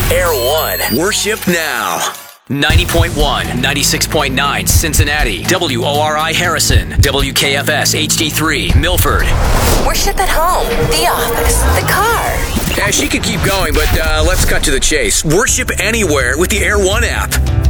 Air One. Worship now. 90.1, 96.9 Cincinnati, WORI Harrison, WKFS HD3 Milford. Worship at home, the office, the car. Yeah, she could keep going, but let's cut to the chase. Worship anywhere with the Air One app.